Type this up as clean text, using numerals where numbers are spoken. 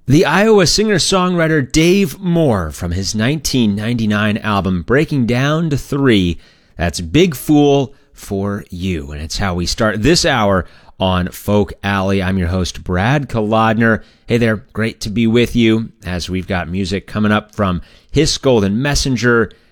The Iowa singer-songwriter Dave Moore from his 1999 album Breaking Down to 3. That's Big Fool for You. And it's how we start this hour on Folk Alley. I'm your host, Brad Kolodner. Hey there, great to be with you as we've got music coming up from Hiss Golden Messenger,